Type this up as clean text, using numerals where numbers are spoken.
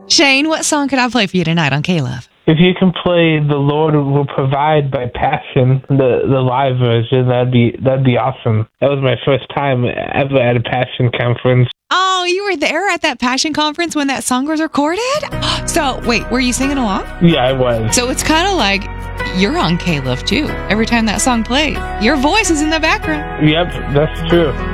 Shane, what song could I play for you tonight on K-Love? If you can play "The Lord Will Provide" by Passion, the live version, that'd be awesome. That was my first time ever at a Passion conference. Oh, you were there at that Passion conference when that song was recorded? So, wait, were you singing along? Yeah, I was. So it's kind of like you're on K-Love too. Every time that song plays, your voice is in the background. Yep, that's true.